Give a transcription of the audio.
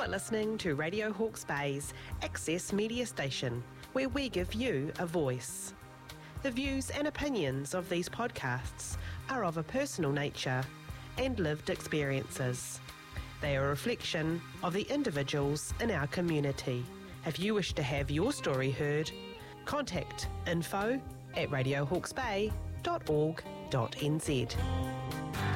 are listening to Radio Hawke's Bay's Access Media Station, where we give you a voice. The views and opinions of these podcasts are of a personal nature and lived experiences. They are a reflection of the individuals in our community. If you wish to have your story heard, contact info@radiohawksbay.org.nz.